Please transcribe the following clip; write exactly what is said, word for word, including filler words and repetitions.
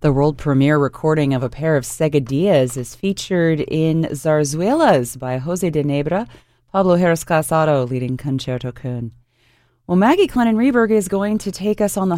The world premiere recording of a pair of seguedillas is featured in Zarzuelas by Jose de Nebra, Pablo Heras Casado leading Concerto Kun. Well, Maggie Clennon Reberg is going to take us on the